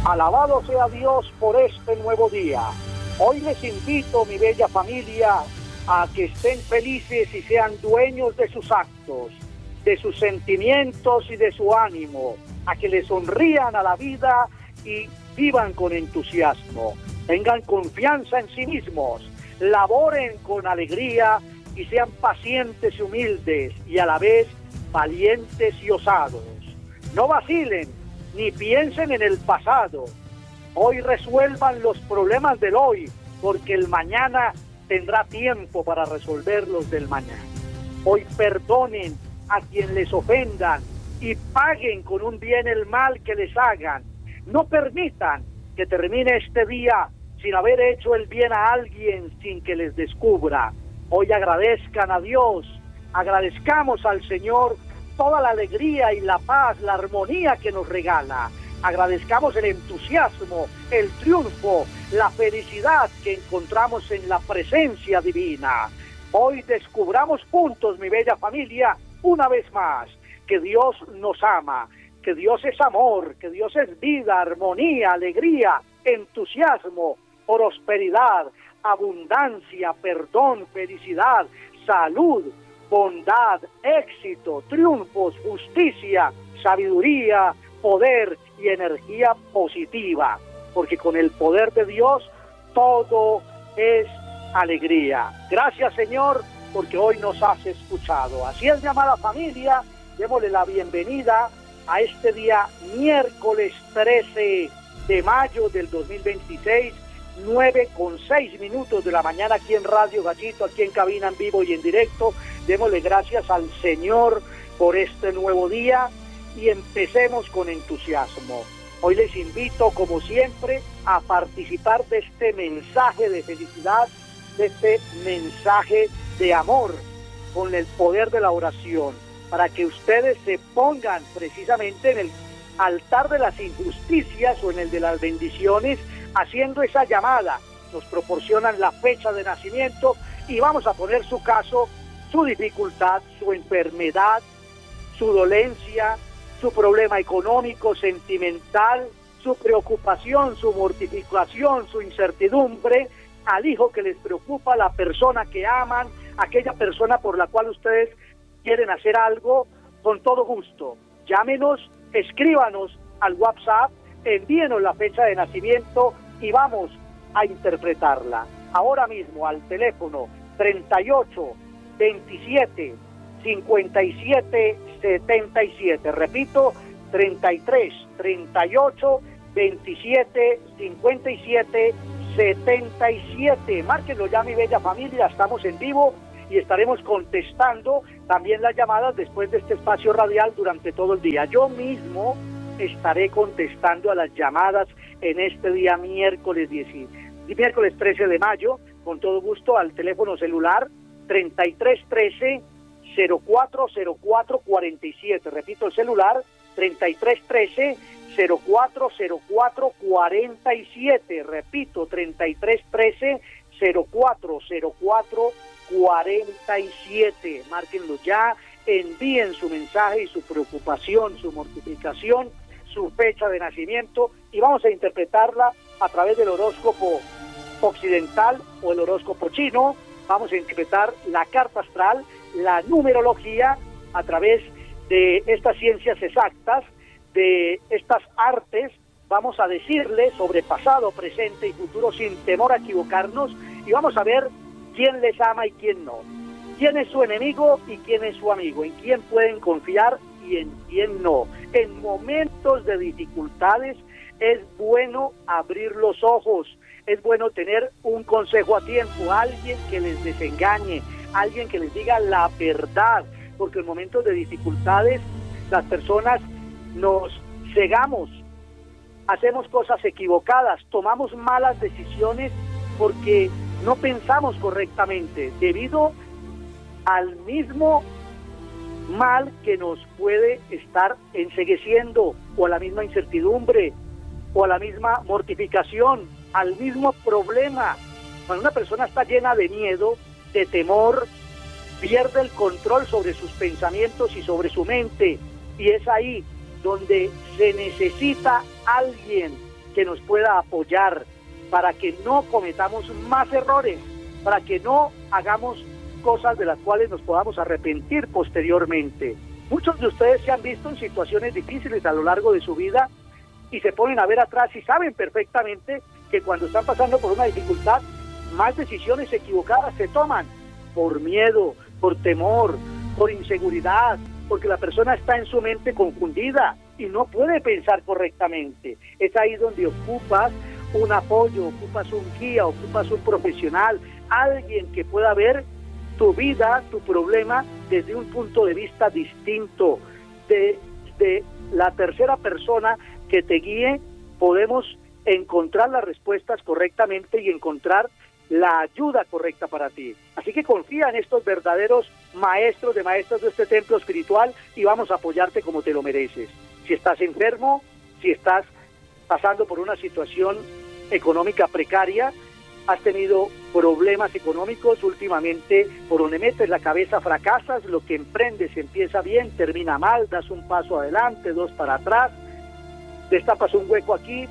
Alabado sea Dios por este nuevo día. Hoy les invito, mi bella familia, a que estén felices y sean dueños de sus actos, de sus sentimientos y de su ánimo, a que le sonrían a la vida y vivan con entusiasmo, tengan confianza en sí mismos, laboren con alegría y sean pacientes y humildes y a la vez valientes y osados. No vacilen ni piensen en el pasado. Hoy resuelvan los problemas del hoy, porque el mañana tendrá tiempo para resolver los del mañana. Hoy perdonen a quien les ofendan y paguen con un bien el mal que les hagan. No permitan que termine este día sin haber hecho el bien a alguien sin que les descubra. Hoy agradezcan a Dios, agradezcamos al Señor toda la alegría y la paz, la armonía que nos regala. Agradezcamos el entusiasmo, el triunfo, la felicidad que encontramos en la presencia divina. Hoy descubramos juntos, mi bella familia, una vez más, que Dios nos ama, que Dios es amor, que Dios es vida, armonía, alegría, entusiasmo, prosperidad, abundancia, perdón, felicidad, salud, bondad, éxito, triunfos, justicia, sabiduría, poder y energía positiva, porque con el poder de Dios todo es alegría. Gracias, Señor, porque hoy nos has escuchado. Así es, mi amada familia, démosle la bienvenida a este día miércoles 13 de mayo del 2026, 9:06 de la mañana aquí en Radio Gallito, aquí en cabina en vivo y en directo. Démosle gracias al Señor por este nuevo día y empecemos con entusiasmo. Hoy les invito, como siempre, a participar de este mensaje de felicidad, de este mensaje de amor, con el poder de la oración, para que ustedes se pongan precisamente en el altar de las injusticias o en el de las bendiciones, haciendo esa llamada. Nos proporcionan la fecha de nacimiento y vamos a poner su caso, su dificultad, su enfermedad, su dolencia, su problema económico, sentimental, su preocupación, su mortificación, su incertidumbre, al hijo que les preocupa, la persona que aman, aquella persona por la cual ustedes quieren hacer algo, con todo gusto. Llámenos, escríbanos al WhatsApp, envíenos la fecha de nacimiento y vamos a interpretarla. Ahora mismo al teléfono 38 27 57 77. Repito, 33 38 27 57 77. Márquenlo ya, mi bella familia, estamos en vivo y estaremos contestando también las llamadas después de este espacio radial durante todo el día. Yo mismo estaré contestando a las llamadas en este día miércoles 13 de mayo, con todo gusto, al teléfono celular 3313 040447. Repito, el celular 3313 040447. Repito, 3313 040447. Márquenlo ya, envíen su mensaje y su preocupación, su mortificación, su fecha de nacimiento y vamos a interpretarla a través del horóscopo occidental o el horóscopo chino. Vamos a interpretar la carta astral, la numerología a través de estas ciencias exactas, de estas artes. Vamos a decirle sobre pasado, presente y futuro sin temor a equivocarnos y vamos a ver quién les ama y quién no, quién es su enemigo y quién es su amigo, en quién pueden confiar y en quién no. En momentos de dificultades es bueno abrir los ojos, es bueno tener un consejo a tiempo, alguien que les desengañe, alguien que les diga la verdad, porque en momentos de dificultades las personas nos cegamos, hacemos cosas equivocadas, tomamos malas decisiones porque no pensamos correctamente, debido al mismo mal que nos puede estar encegueciendo, o a la misma incertidumbre, o a la misma mortificación, al mismo problema. Cuando una persona está llena de miedo, de temor, pierde el control sobre sus pensamientos y sobre su mente, y es ahí donde se necesita alguien que nos pueda apoyar para que no cometamos más errores, para que no hagamos cosas de las cuales nos podamos arrepentir posteriormente. Muchos de ustedes se han visto en situaciones difíciles a lo largo de su vida y se ponen a ver atrás y saben perfectamente que cuando están pasando por una dificultad, más decisiones equivocadas se toman por miedo, por temor, por inseguridad, porque la persona está en su mente confundida y no puede pensar correctamente. Es ahí donde ocupas un apoyo, ocupas un guía, ocupas un profesional, alguien que pueda ver tu vida, tu problema desde un punto de vista distinto, de la tercera persona que te guíe. Podemos encontrar las respuestas correctamente y encontrar la ayuda correcta para ti. Así que confía en estos verdaderos maestros de este templo espiritual y vamos a apoyarte como te lo mereces. Si estás enfermo, si estás pasando por una situación económica precaria, has tenido problemas económicos últimamente, por donde metes la cabeza fracasas, lo que emprendes empieza bien, termina mal, das un paso adelante, dos para atrás, destapas un hueco aquí,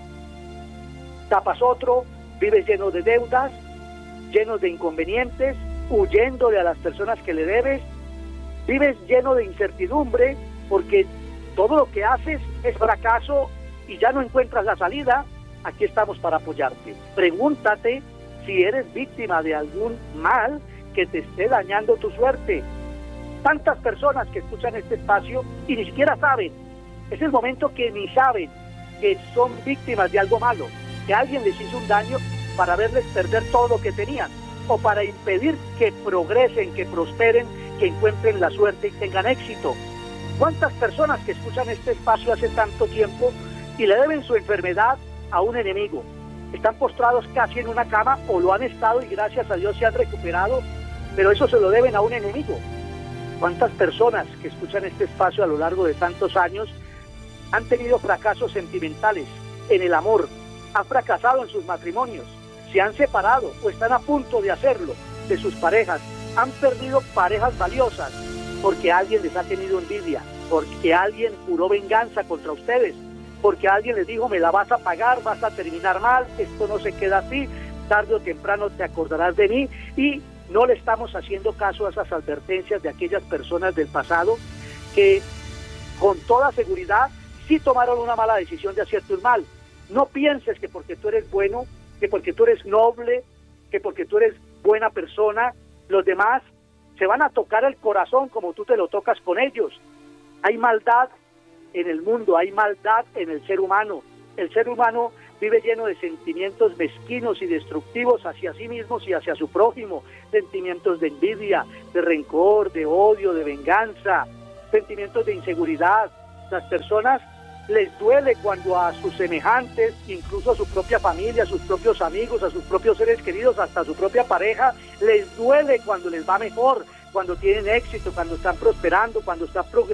tapas otro, vives lleno de deudas, lleno de inconvenientes, huyéndole a las personas que le debes, vives lleno de incertidumbre porque todo lo que haces es fracaso y ya no encuentras la salida. Aquí estamos para apoyarte. Pregúntate si eres víctima de algún mal que te esté dañando tu suerte. Tantas personas que escuchan este espacio y ni siquiera saben, es el momento que ni saben que son víctimas de algo malo, que alguien les hizo un daño para verles perder todo lo que tenían, o para impedir que progresen, que prosperen, que encuentren la suerte y tengan éxito. ¿Cuántas personas que escuchan este espacio hace tanto tiempo y le deben su enfermedad a un enemigo? Están postrados casi en una cama o lo han estado y gracias a Dios se han recuperado, pero eso se lo deben a un enemigo. ¿Cuántas personas que escuchan este espacio a lo largo de tantos años han tenido fracasos sentimentales en el amor, han fracasado en sus matrimonios, se han separado o están a punto de hacerlo de sus parejas, han perdido parejas valiosas porque alguien les ha tenido envidia, porque alguien juró venganza contra ustedes, porque alguien les dijo me la vas a pagar, vas a terminar mal, esto no se queda así, tarde o temprano te acordarás de mí? Y no le estamos haciendo caso a esas advertencias de aquellas personas del pasado que con toda seguridad sí tomaron una mala decisión de hacerte un mal. No pienses que porque tú eres bueno, que porque tú eres noble, que porque tú eres buena persona, los demás se van a tocar el corazón como tú te lo tocas con ellos. Hay maldad en el mundo, hay maldad en el ser humano. El ser humano vive lleno de sentimientos mezquinos y destructivos hacia sí mismos y hacia su prójimo, sentimientos de envidia, de rencor, de odio, de venganza, sentimientos de inseguridad. Las personas les duele cuando a sus semejantes, incluso a su propia familia, a sus propios amigos, a sus propios seres queridos, hasta a su propia pareja, les duele cuando les va mejor, cuando tienen éxito, cuando están prosperando, cuando están progresando.